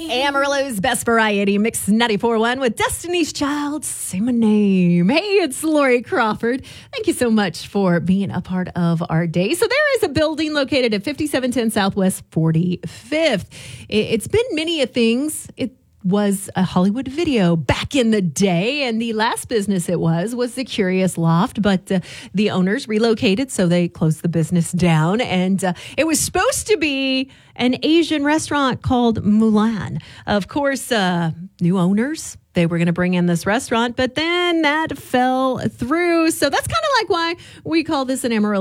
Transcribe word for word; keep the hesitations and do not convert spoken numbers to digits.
Amarillo's best variety, Mix ninety-four point one with Destiny's Child, Say My Name. Hey, it's Lori Crawford. Thank you so much for being a part of our day. So there is a building located at fifty-seven ten Southwest forty-fifth. It's been many a things. It was a Hollywood Video back in the day, and the last business it was was the Curious Loft, but uh, the owners relocated, so they closed the business down, and uh, it was supposed to be an Asian restaurant called Mulan. Of course, uh, new owners, they were going to bring in this restaurant, but then that fell through, so that's kind of like why we call this an Amarillo